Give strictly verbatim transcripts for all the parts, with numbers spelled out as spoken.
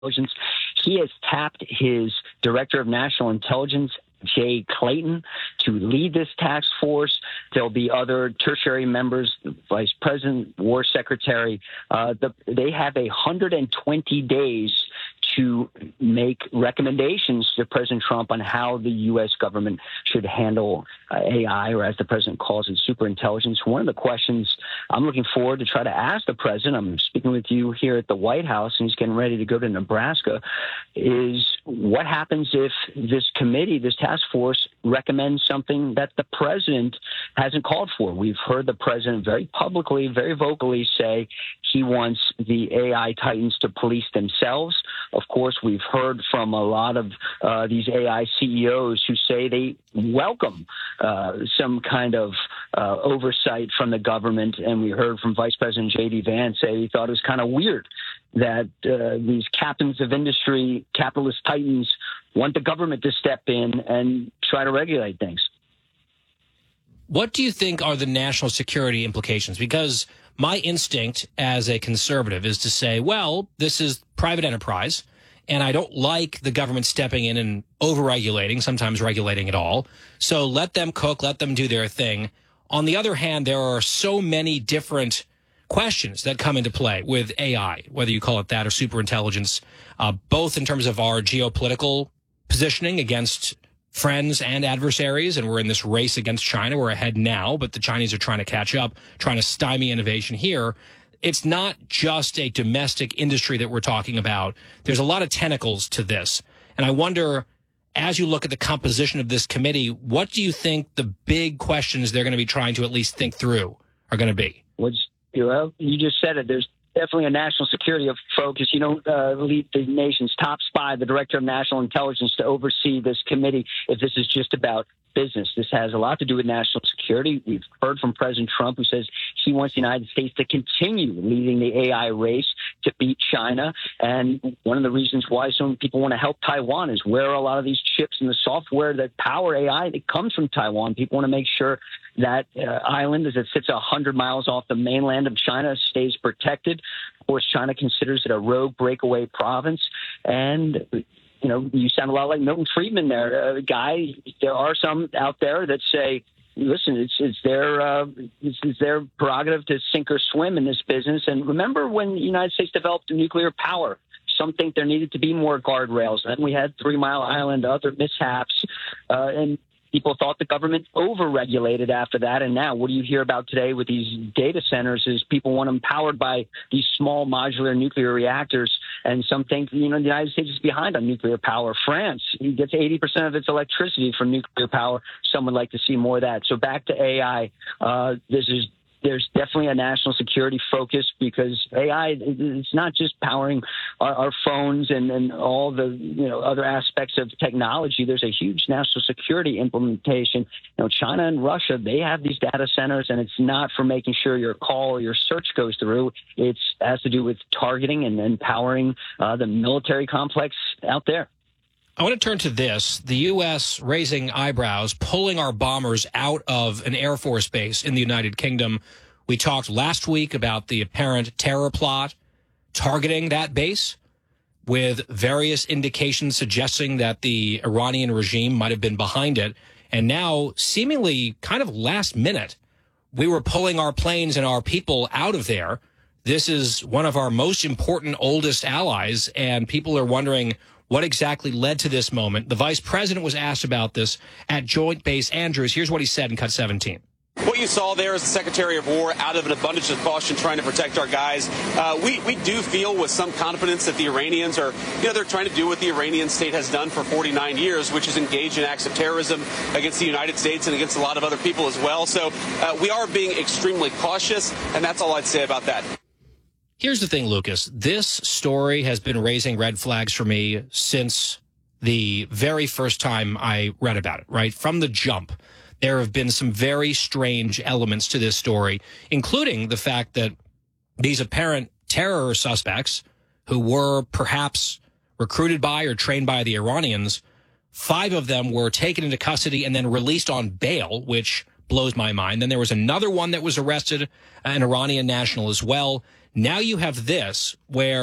intelligence. He has tapped his director of national intelligence, Jay Clayton, to lead this task force. There'll be other tertiary members, the vice president, war secretary. Uh, the, they have a one hundred twenty days to make recommendations to President Trump on how the U S government should handle uh, A I, or as the president calls it, superintelligence. One of the questions I'm looking forward to try to ask the president, I'm speaking with you here at the White House, and he's getting ready to go to Nebraska, is what happens if this committee, this task force, recommends something that the president hasn't called for? We've heard the president very publicly, very vocally say he wants the A I titans to police themselves. Of course, we've heard from a lot of uh, these A I C E Os who say they welcome uh, some kind of uh, oversight from the government. And we heard from Vice President J D Vance say he thought it was kind of weird that uh, these captains of industry, capitalist titans, want the government to step in and try to regulate things. What do you think are the national security implications? Because my instinct as a conservative is to say, well, this is private enterprise, and I don't like the government stepping in and over-regulating, sometimes regulating at all. So let them cook, let them do their thing. On the other hand, there are so many different questions that come into play with A I, whether you call it that or superintelligence, uh, both in terms of our geopolitical positioning against friends and adversaries, and we're in this race against China. We're ahead now, but the Chinese are trying to catch up, trying to stymie innovation here. It's not just a domestic industry that we're talking about. There's a lot of tentacles to this. And I wonder, as you look at the composition of this committee, what do you think the big questions they're going to be trying to at least think through are going to be? Well, you just said it. There's definitely a national security of focus. You don't uh, lead the nation's top spy, the director of national intelligence, to oversee this committee if this is just about business. This has a lot to do with national security. We've heard from President Trump, who says he wants the United States to continue leading the A I race to beat China. And one of the reasons why so many people want to help Taiwan is where a lot of these chips and the software that power A I, it comes from Taiwan. People want to make sure that uh, island, as it sits one hundred miles off the mainland of China, stays protected. Of course, China considers it a rogue breakaway province. And you know, you sound a lot like Milton Friedman there, uh, guy. There are some out there that say, listen, it's, it's their uh, it's, it's their prerogative to sink or swim in this business. And remember when the United States developed nuclear power, some think there needed to be more guardrails. Then we had Three Mile Island, other mishaps, uh, and people thought the government overregulated after that. And now what do you hear about today with these data centers is people want them powered by these small modular nuclear reactors. And some think, you know, the United States is behind on nuclear power. France gets eighty percent of its electricity from nuclear power. Some would like to see more of that. So back to A I, uh, this is There's definitely a national security focus because A I, it's not just powering our, our phones and, and all the you know other aspects of technology. There's a huge national security implementation. You know, China and Russia, they have these data centers, and it's not for making sure your call or your search goes through. It has to do with targeting and empowering uh, the military complex out there. I want to turn to this. The U S raising eyebrows, pulling our bombers out of an Air Force base in the United Kingdom. We talked last week about the apparent terror plot targeting that base, with various indications suggesting that the Iranian regime might have been behind it. And now, seemingly kind of last minute, we were pulling our planes and our people out of there. This is one of our most important, oldest allies, and people are wondering what exactly led to this moment. The vice president was asked about this at Joint Base Andrews. Here's what he said in Cut seventeen. What you saw there is the Secretary of War, out of an abundance of caution, trying to protect our guys. Uh, we, we do feel with some confidence that the Iranians are, you know, they're trying to do what the Iranian state has done for forty-nine years, which is engage in acts of terrorism against the United States and against a lot of other people as well. So uh, we are being extremely cautious, and that's all I'd say about that. Here's the thing, Lucas. This story has been raising red flags for me since the very first time I read about it, right? From the jump, there have been some very strange elements to this story, including the fact that these apparent terror suspects who were perhaps recruited by or trained by the Iranians, five of them were taken into custody and then released on bail, which blows my mind. Then there was another one that was arrested, an Iranian national as well. Now you have this, where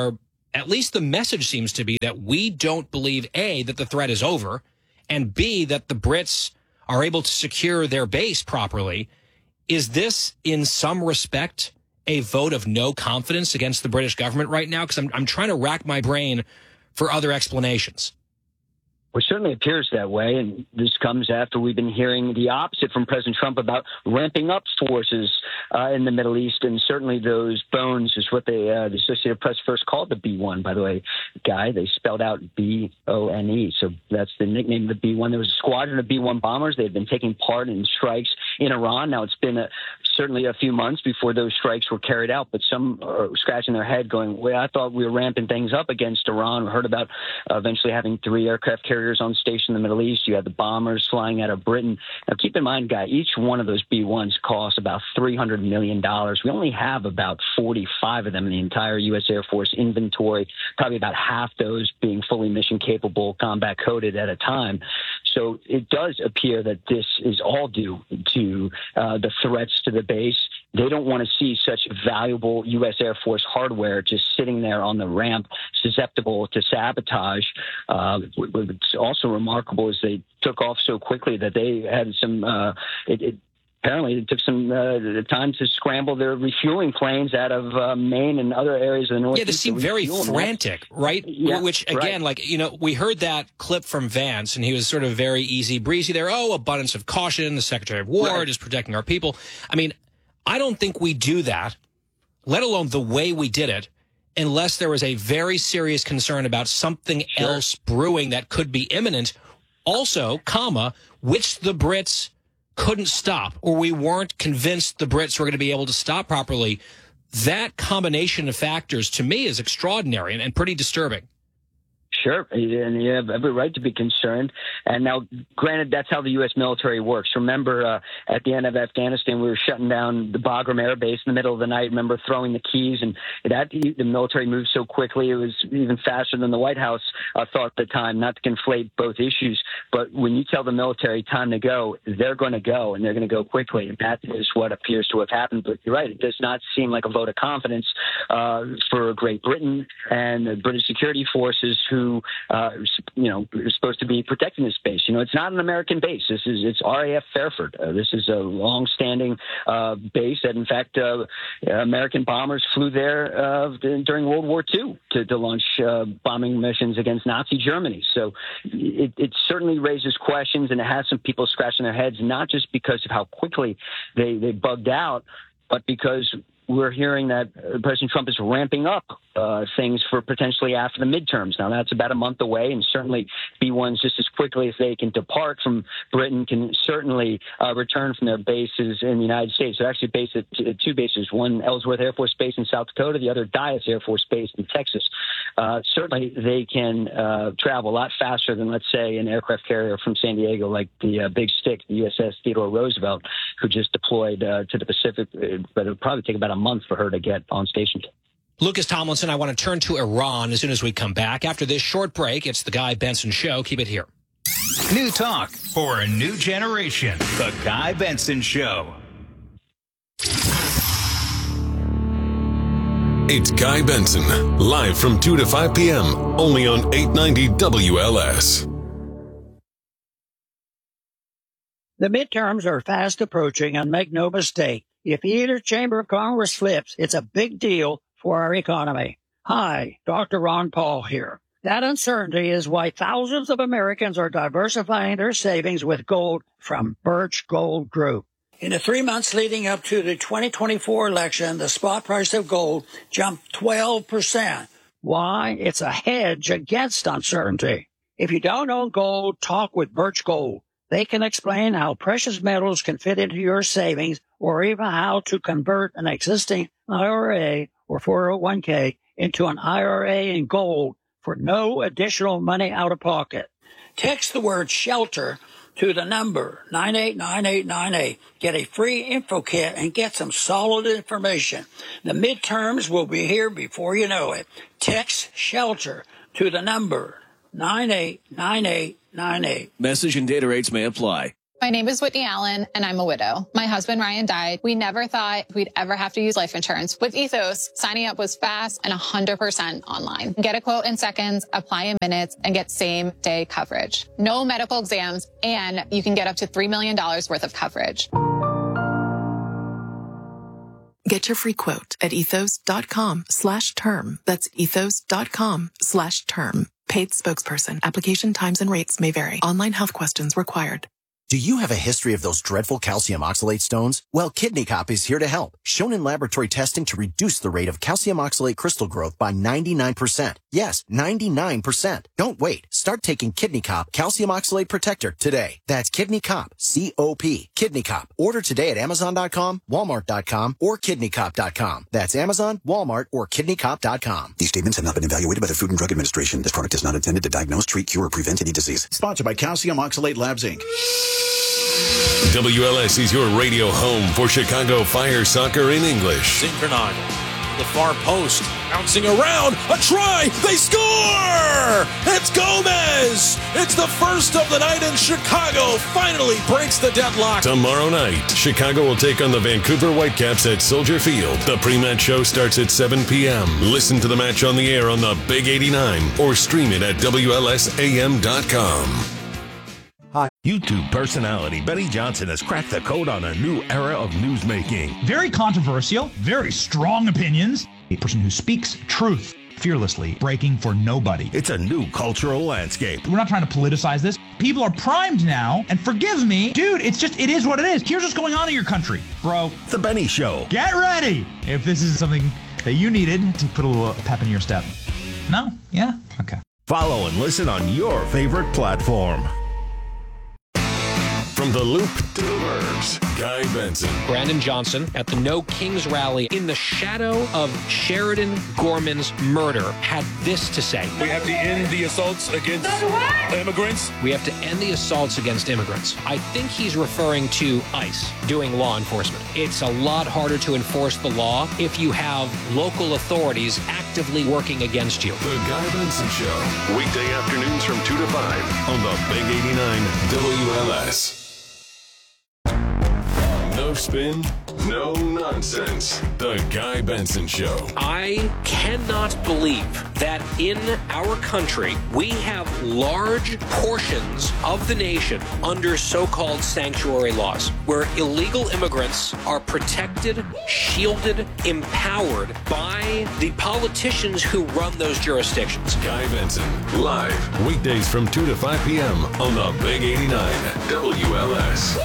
at least the message seems to be that we don't believe, A, that the threat is over, and B, that the Brits are able to secure their base properly. Is this, in some respect, a vote of no confidence against the British government right now? Because I'm, I'm trying to rack my brain for other explanations. Well, it certainly appears that way, and this comes after we've been hearing the opposite from President Trump about ramping up forces uh, in the Middle East, and certainly those bones is what they, uh, the Associated Press first called the B one, by the way, guy. They spelled out B O N E, so that's the nickname of the B one. There was a squadron of B one bombers. They had been taking part in strikes in Iran. Now, it's been a, certainly a few months before those strikes were carried out, but some are scratching their head going, well, I thought we were ramping things up against Iran. We heard about uh, eventually having three aircraft carriers on station in the Middle East. You had the bombers flying out of Britain. Now, keep in mind, Guy, each one of those B ones costs about three hundred million dollars. We only have about forty-five of them in the entire U S Air Force inventory, probably about half those being fully mission-capable, combat-coded at a time. So it does appear that this is all due to uh, the threats to the base. They don't want to see such valuable U S Air Force hardware just sitting there on the ramp, susceptible to sabotage. Uh, what's also remarkable is they took off so quickly that they had some uh, it, it, apparently it took some uh, time to scramble their refueling planes out of uh, Maine and other areas of the Northeast. Yeah, they seem very frantic, right? Yeah, Which, again, right. like, you know, we heard that clip from Vance, and he was sort of very easy breezy there. Oh, abundance of caution. The Secretary of War right. is protecting our people. I mean, I don't think we do that, let alone the way we did it, unless there was a very serious concern about something sure. else brewing that could be imminent. Also, comma, which the Brits couldn't stop, or we weren't convinced the Brits were going to be able to stop properly. That combination of factors, to me, is extraordinary and, and pretty disturbing. Sure, and you have every right to be concerned. And now, granted, that's how the U S military works. Remember, uh, at the end of Afghanistan, we were shutting down the Bagram Air Base in the middle of the night. Remember throwing the keys, and that the military moved so quickly. It was even faster than the White House uh, thought at the time. Not to conflate both issues, but when you tell the military time to go, they're going to go, and they're going to go quickly. And that is what appears to have happened. But you're right; it does not seem like a vote of confidence uh, for Great Britain and the British security forces, who Who, uh, you know, are supposed to be protecting this base. You know, it's not an American base. This is it's R A F Fairford. Uh, this is a long-standing uh, base that, in fact, uh, American bombers flew there uh, during World War Two to, to launch uh, bombing missions against Nazi Germany. So it, it certainly raises questions, and it has some people scratching their heads, not just because of how quickly they, they bugged out, but because we're hearing that President Trump is ramping up uh, things for potentially after the midterms. Now, that's about a month away, and certainly B ones, just as quickly as they can depart from Britain, can certainly uh, return from their bases in the United States. They're actually based at two bases, one Ellsworth Air Force Base in South Dakota, the other Dyess Air Force Base in Texas. Uh, certainly, they can uh, travel a lot faster than, let's say, an aircraft carrier from San Diego, like the uh, Big Stick, the U S S Theodore Roosevelt, who just deployed uh, to the Pacific, but it would probably take about a month for her to get on station. Lucas Tomlinson, I want to turn to Iran as soon as we come back. After this short break, it's the Guy Benson Show. Keep it here. New talk for a new generation. The Guy Benson Show. It's Guy Benson, live from two to five p.m., only on eight ninety W L S. The midterms are fast approaching, and make no mistake, if either chamber of Congress flips, it's a big deal for our economy. Hi, Doctor Ron Paul here. That uncertainty is why thousands of Americans are diversifying their savings with gold from Birch Gold Group. In the three months leading up to the twenty twenty-four election, the spot price of gold jumped twelve percent. Why? It's a hedge against uncertainty. If you don't own gold, talk with Birch Gold. They can explain how precious metals can fit into your savings, or even how to convert an existing I R A or four oh one k into an I R A in gold for no additional money out of pocket. Text the word SHELTER to the number nine eight nine eight nine eight. Get a free info kit and get some solid information. The midterms will be here before you know it. Text SHELTER to the number nine eight nine eight nine eight. Message and data rates may apply. My name is Whitney Allen, and I'm a widow. My husband, Ryan, died. We never thought we'd ever have to use life insurance. With Ethos, signing up was fast and one hundred percent online. Get a quote in seconds, apply in minutes, and get same-day coverage. No medical exams, and you can get up to three million dollars worth of coverage. Get your free quote at ethos.com slash term. That's ethos.com slash term. Paid spokesperson. Application times and rates may vary. Online health questions required. Do you have a history of those dreadful calcium oxalate stones? Well, Kidney Cop is here to help. Shown in laboratory testing to reduce the rate of calcium oxalate crystal growth by ninety-nine percent. Yes, ninety-nine percent. Don't wait. Start taking Kidney Cop Calcium Oxalate Protector today. That's Kidney Cop, C O P. Kidney Cop. Order today at amazon dot com, walmart dot com, or kidney cop dot com. That's Amazon, Walmart, or kidney cop dot com. These statements have not been evaluated by the Food and Drug Administration. This product is not intended to diagnose, treat, cure, or prevent any disease. Sponsored by Calcium Oxalate Labs, Incorporated. W L S is your radio home for Chicago Fire soccer in English. Zinchenko, the far post, bouncing around, a try, they score! It's Gomez! It's the first of the night, and Chicago finally breaks the deadlock. Tomorrow night, Chicago will take on the Vancouver Whitecaps at Soldier Field. The pre-match show starts at seven p.m. Listen to the match on the air on the Big eighty-nine or stream it at W L S A M dot com. Hi. YouTube personality Benny Johnson has cracked the code on a new era of newsmaking. Very controversial, very strong opinions. A person who speaks truth fearlessly, breaking for nobody. It's a new cultural landscape. We're not trying to politicize this. People are primed now, and forgive me, dude, it's just, it is what it is. Here's what's going on in your country, bro. The Benny Show. Get ready if this is something that you needed to put a little pep in your step. No? Yeah? Okay. Follow and listen on your favorite platform. From the Loop to the Burbs, Guy Benson. Brandon Johnson at the No Kings rally in the shadow of Sheridan Gorman's murder had this to say. We have to end the assaults against immigrants. We have to end the assaults against immigrants. I think he's referring to ICE doing law enforcement. It's a lot harder to enforce the law if you have local authorities actively working against you. The Guy Benson Show. Weekday afternoons from two to five on the Big eighty-nine W L S. No spin, no nonsense. The Guy Benson Show. I cannot believe that in our country we have large portions of the nation under so-called sanctuary laws, where illegal immigrants are protected, shielded, empowered by the politicians who run those jurisdictions. Guy Benson, live, weekdays from two to five p.m. on the Big eighty-nine W L S.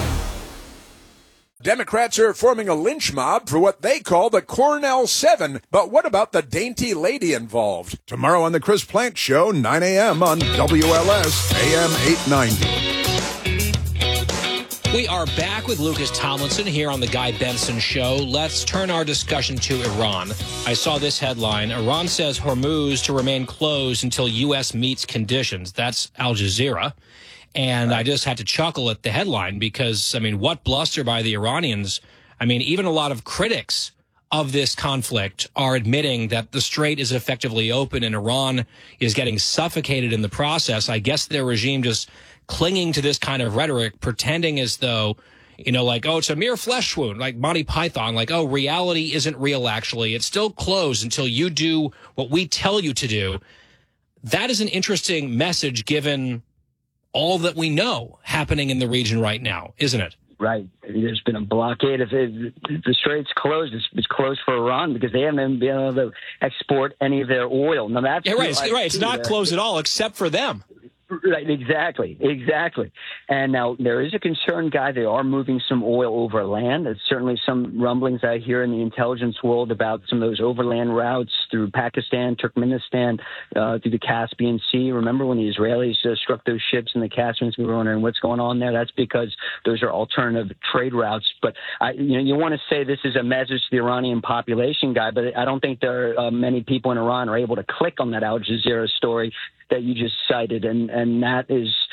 Democrats are forming a lynch mob for what they call the Cornell Seven. But what about the dainty lady involved? Tomorrow on the Chris Plante Show, nine a.m. on W L S A M eight ninety. We are back with Lucas Tomlinson here on the Guy Benson Show. Let's turn our discussion to Iran. I saw this headline. Iran says Hormuz to remain closed until U S meets conditions. That's Al Jazeera. And I just had to chuckle at the headline because, I mean, what bluster by the Iranians. I mean, even a lot of critics of this conflict are admitting that the strait is effectively open and Iran is getting suffocated in the process. I guess their regime just clinging to this kind of rhetoric, pretending as though, you know, like, oh, it's a mere flesh wound, like Monty Python, like, oh, reality isn't real, actually. It's still closed until you do what we tell you to do. That is an interesting message given all that we know happening in the region right now, isn't it? Right. There's been a blockade. If, it, if the strait's closed, it's, it's closed for Iran because they haven't been able to export any of their oil. Now that's yeah, right. It's, right. It's not closed at all, except for them. Right, exactly, exactly. And now there is a concern, Guy. They are moving some oil over land. There's certainly some rumblings I hear in the intelligence world about some of those overland routes through Pakistan, Turkmenistan, uh, through the Caspian Sea. Remember when the Israelis uh, struck those ships in the Caspian Sea? We were wondering what's going on there. That's because those are alternative trade routes. But I, you know, you want to say this is a message to the Iranian population, Guy, but I don't think there are uh, many people in Iran are able to click on that Al Jazeera story that you just cited, and, and that is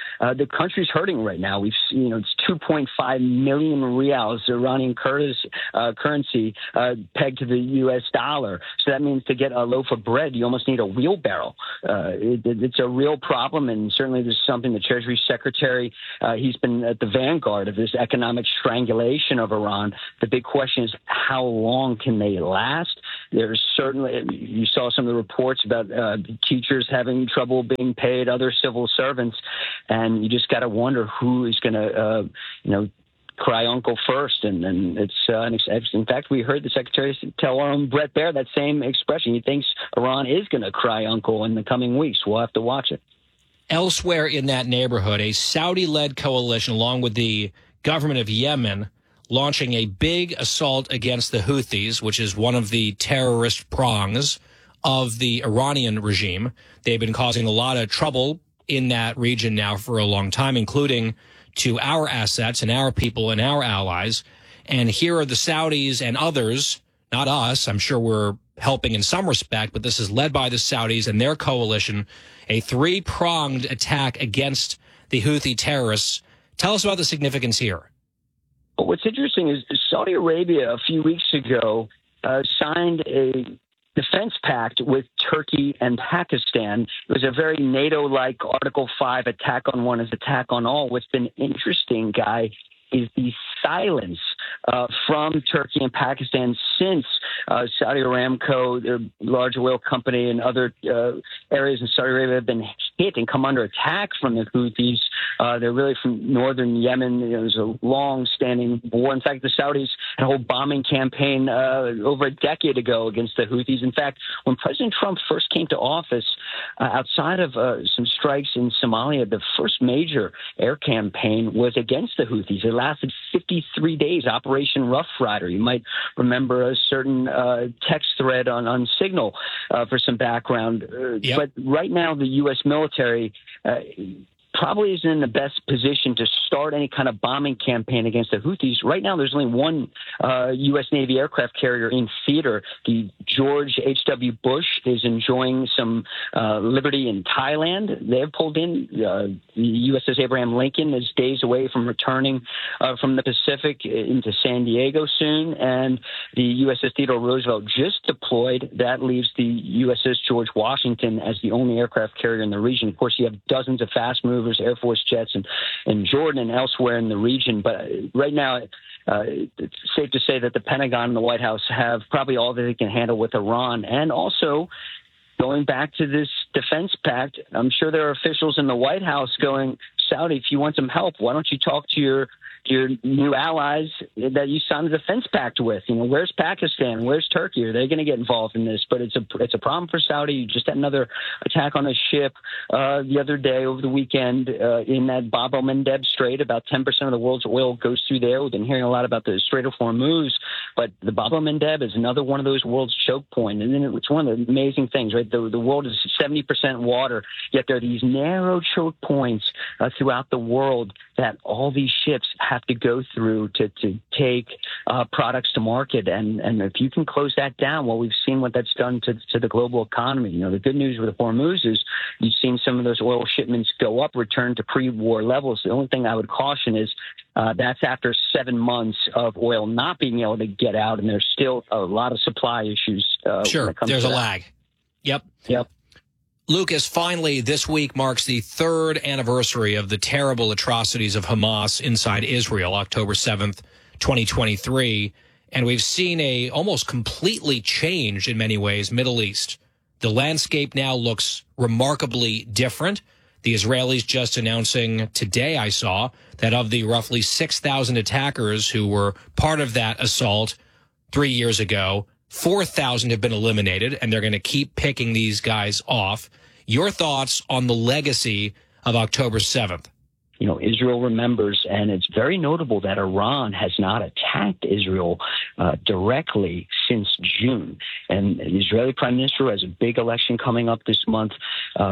Uh, the country's hurting right now. We've seen, you know, it's two point five million rials, Iranian currency, uh, currency uh, pegged to the U S dollar. So that means to get a loaf of bread, you almost need a wheelbarrow. Uh, it, it's a real problem, and certainly this is something the Treasury Secretary, uh, he's been at the vanguard of this economic strangulation of Iran. The big question is, how long can they last? There's certainly, you saw some of the reports about uh, teachers having trouble being paid, other civil servants, and you just got to wonder who is going to, uh, you know, cry uncle first. And, and it's, uh, an ex- in fact, we heard the Secretary tell our own Brett Baer that same expression. He thinks Iran is going to cry uncle in the coming weeks. We'll have to watch it. Elsewhere in that neighborhood, a Saudi-led coalition, along with the government of Yemen, launching a big assault against the Houthis, which is one of the terrorist prongs of the Iranian regime. They've been causing a lot of trouble in that region now for a long time, including to our assets and our people and our allies. And here are the Saudis and others, not us. I'm sure we're helping in some respect, but this is led by the Saudis and their coalition, a three-pronged attack against the Houthi terrorists. Tell us about the significance here. Well, what's interesting is Saudi Arabia a few weeks ago uh, signed a defense pact with Turkey and Pakistan. It was a very NATO-like Article five, attack on one is attack on all. What's been interesting, Guy, is the silence uh, from Turkey and Pakistan since uh, Saudi Aramco, their large oil company, and other uh, areas in Saudi Arabia have been hit and come under attack from the Houthis. Uh, they're really from northern Yemen. You know, there's a long-standing war. In fact, the Saudis had a whole bombing campaign uh, over a decade ago against the Houthis. In fact, when President Trump first came to office, uh, outside of uh, some strikes in Somalia, the first major air campaign was against the Houthis. It lasted fifty-three days, Operation Rough Rider. You might remember a certain uh, text thread on, on Signal uh, for some background. Uh, yep. But right now, the U S military uh, probably isn't in the best position to start any kind of bombing campaign against the Houthis. Right now, there's only one uh, U S Navy aircraft carrier in theater. The George H W. Bush is enjoying some uh, liberty in Thailand. They've pulled in. Uh, the U S S Abraham Lincoln is days away from returning uh, from the Pacific into San Diego soon. And the U S S Theodore Roosevelt just deployed. That leaves the U S S George Washington as the only aircraft carrier in the region. Of course, you have dozens of fast movers, Air Force jets, and in Jordan and elsewhere in the region. But right now, uh, it's safe to say that the Pentagon and the White House have probably all that they can handle with Iran. And also, going back to this defense pact, I'm sure there are officials in the White House going, Saudi, if you want some help, why don't you talk to your your new allies that you signed a defense pact with? You know, where's Pakistan? Where's Turkey? Are they going to get involved in this? But it's a it's a problem for Saudi. You just had another attack on a ship uh, the other day over the weekend uh, in that Bab el-Mandeb Strait. About ten percent of the world's oil goes through there. We've been hearing a lot about the Strait of Hormuz, but the Bab el-Mandeb is another one of those world's choke points. And then it's one of the amazing things, right? The, the world is seventy percent water, yet there are these narrow choke points uh, throughout the world that all these ships have to go through to, to take uh, products to market. And, and if you can close that down, well, we've seen what that's done to, to the global economy. You know, the good news with Hormuz is you've seen some of those oil shipments go up, return to pre-war levels. The only thing I would caution is uh, that's after seven months of oil not being able to get out, and there's still a lot of supply issues. Uh, sure, there's a that. lag. Yep. Yep. Lucas, finally, this week marks the third anniversary of the terrible atrocities of Hamas inside Israel, October seventh, twenty twenty-three. And we've seen a almost completely changed, in many ways, Middle East. The landscape now looks remarkably different. The Israelis just announcing today, I saw, that of the roughly six thousand attackers who were part of that assault three years ago, four thousand have been eliminated, and they're going to keep picking these guys off. Your thoughts on the legacy of October seventh? You know, Israel remembers, and it's very notable that Iran has not attacked Israel uh, directly since June. And the Israeli prime minister has a big election coming up this month. Uh,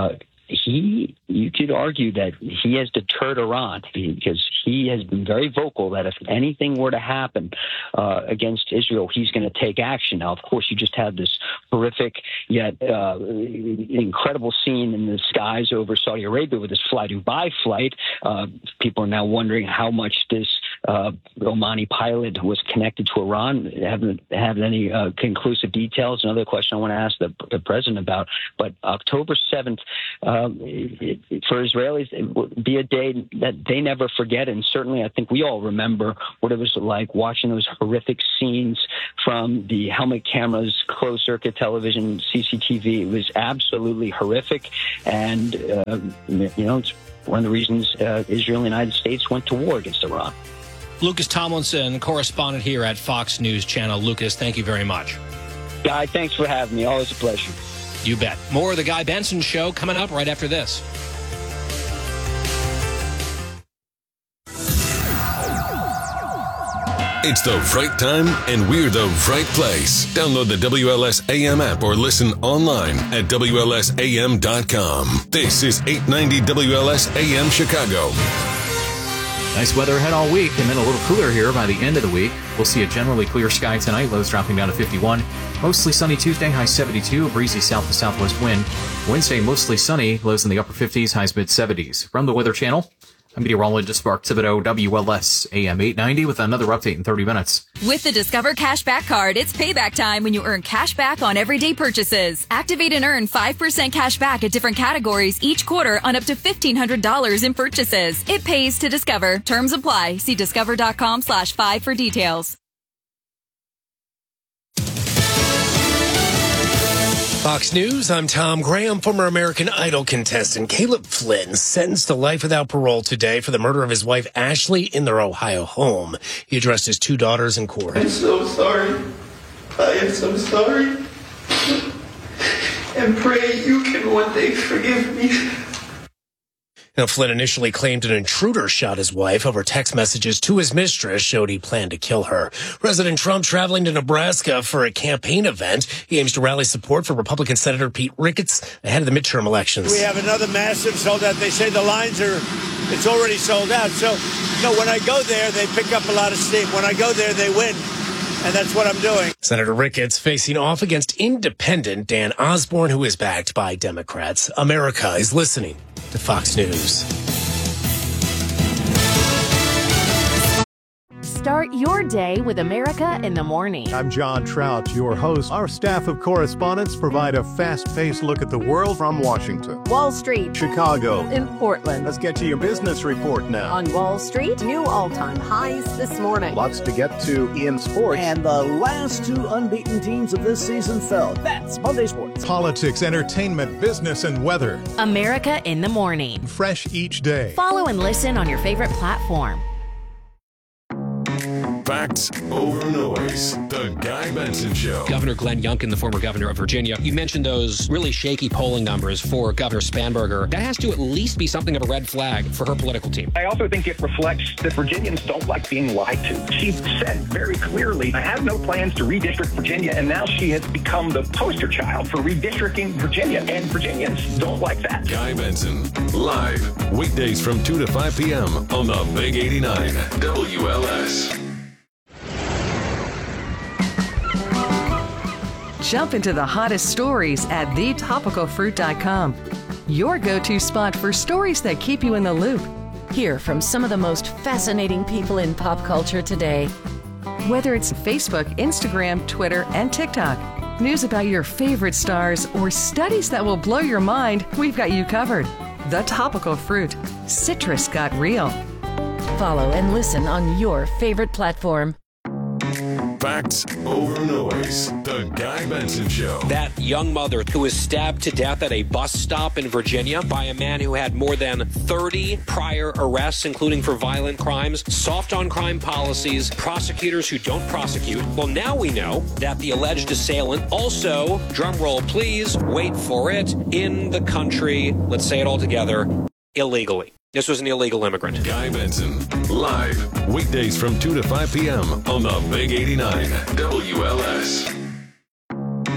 he, you could argue that he has deterred Iran because he has been very vocal that if anything were to happen uh, against Israel, he's going to take action. Now, of course, you just have this horrific yet uh, incredible scene in the skies over Saudi Arabia with this Fly Dubai flight. Uh, people are now wondering how much this uh, Omani pilot was connected to Iran. They haven't have any uh, conclusive details. Another question I want to ask the, the president about. But October seventh, um, it, it, for Israelis, it would be a day that they never forget. And certainly, I think we all remember what it was like watching those horrific scenes from the helmet cameras, closed circuit television, C C T V. It was absolutely horrific. And, uh, you know, it's one of the reasons uh, Israel and the United States went to war against Iran. Lucas Tomlinson, correspondent here at Fox News Channel. Lucas, thank you very much. Guy, thanks for having me. Always a pleasure. You bet. More of the Guy Benson Show coming up right after this. It's the right time, and we're the right place. Download the W L S A M app or listen online at W L S A M dot com. This is eight ninety W L S A M Chicago. Nice weather ahead all week, and then a little cooler here by the end of the week. We'll see a generally clear sky tonight, lows dropping down to fifty-one. Mostly sunny Tuesday, high seventy-two, a breezy south to southwest wind. Wednesday, mostly sunny, lows in the upper fifties, highs mid-seventies. From the Weather Channel, I'm meteorologist Mark Thibodeau, W L S A M eight ninety, with another update in thirty minutes. With the Discover Cashback Card, it's payback time when you earn cash back on everyday purchases. Activate and earn five percent cash back at different categories each quarter on up to fifteen hundred dollars in purchases. It pays to Discover. Terms apply. See discover.com slash five for details. Fox News, I'm Tom Graham. Former American Idol contestant Caleb Flynn sentenced to life without parole today for the murder of his wife Ashley in their Ohio home. He addressed his two daughters in court. I'm so sorry. I am so sorry. And pray you can one day forgive me. Now, Flynn initially claimed an intruder shot his wife over text messages to his mistress showed he planned to kill her. President Trump traveling to Nebraska for a campaign event. He aims to rally support for Republican Senator Pete Ricketts ahead of the midterm elections. We have another massive sold out. They say the lines are, it's already sold out. So, no, when I go there, they pick up a lot of steam. When I go there, they win. And that's what I'm doing. Senator Ricketts facing off against independent Dan Osborne, who is backed by Democrats. America is listening to Fox News. Start your day with America in the morning. I'm John Trout, your host. Our staff of correspondents provide a fast-paced look at the world from Washington, Wall Street, Chicago, and Portland. Let's get to your business report now. On Wall Street, new all-time highs this morning. Lots to get to in sports. And the last two unbeaten teams of this season fell. That's Monday Sports. Politics, entertainment, business, and weather. America in the morning. Fresh each day. Follow and listen on your favorite platform. Facts over noise. The Guy Benson Show. Governor Glenn Youngkin, the former governor of Virginia, you mentioned those really shaky polling numbers for Governor Spanberger. That has to at least be something of a red flag for her political team. I also think it reflects that Virginians don't like being lied to. She said very clearly, I have no plans to redistrict Virginia, and now she has become the poster child for redistricting Virginia, and Virginians don't like that. Guy Benson, live, weekdays from two to five p.m. on the Big eighty-nine W L S. Jump into the hottest stories at the topical fruit dot com. Your go-to spot for stories that keep you in the loop. Hear from some of the most fascinating people in pop culture today. Whether it's Facebook, Instagram, Twitter, and TikTok, news about your favorite stars, or studies that will blow your mind, we've got you covered. The Topical Fruit. Citrus got real. Follow and listen on your favorite platform. Facts over noise. The Guy Benson Show. That young mother who was stabbed to death at a bus stop in Virginia by a man who had more than thirty prior arrests, including for violent crimes, soft on crime policies, prosecutors who don't prosecute. Well, now we know that the alleged assailant also, drumroll please, wait for it, in the country, let's say it all together, illegally. This was an illegal immigrant. Guy Benson, live, weekdays from two to five p.m. on the Big eighty-nine W L S.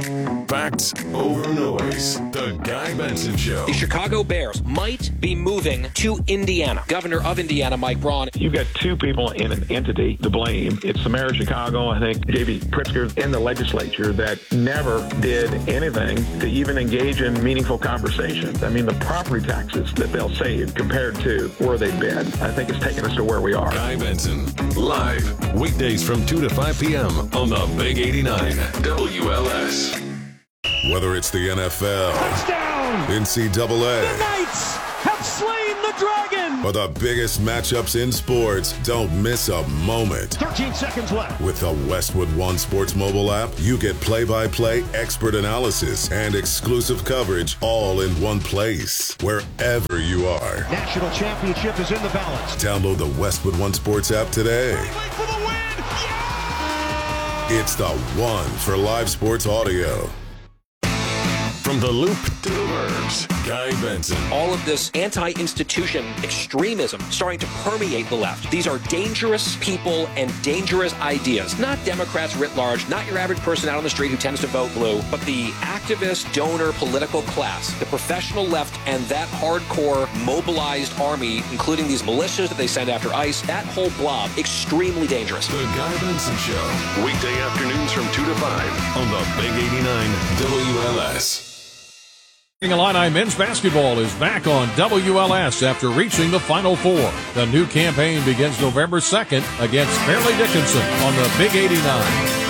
Facts over noise. The Guy Benson Show. The Chicago Bears might be moving to Indiana. Governor of Indiana, Mike Braun. You've got two people in an entity to blame. It's the mayor of Chicago, I think, J B Pritzker, and the legislature that never did anything to even engage in meaningful conversations. I mean, the property taxes that they'll save compared to where they've been, I think it's taken us to where we are. Guy Benson, live, weekdays from two to five p.m. on the Big eighty-nine W L S. Whether it's the N F L, touchdown, N C double A, the Knights have slain the dragon, or the biggest matchups in sports, don't miss a moment. thirteen seconds left. With the Westwood One Sports mobile app, you get play-by-play expert analysis and exclusive coverage all in one place, wherever you are. National championship is in the balance. Download the Westwood One Sports app today. For the win. Yeah! It's the one for live sports audio. From the Loop to the Burbs, Guy Benson. All of this anti-institution extremism starting to permeate the left. These are dangerous people and dangerous ideas. Not Democrats writ large, not your average person out on the street who tends to vote blue, but the activist, donor, political class, the professional left, and that hardcore mobilized army, including these militias that they send after ICE, that whole blob, extremely dangerous. The Guy Benson Show, weekday afternoons from two to five on the Big eighty-nine W L S. Illini men's basketball is back on W L S after reaching the Final Four. The new campaign begins November second against Fairleigh Dickinson on the Big eighty-nine.